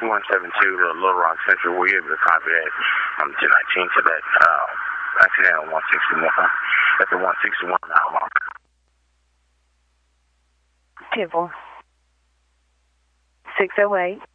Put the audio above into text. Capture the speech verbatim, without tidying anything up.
one seven two to Little Rock Central. Were you able to copy that on ten nineteen to that uh, accident on one sixty-one at the one sixty-one mile mark? ten four. six oh eight.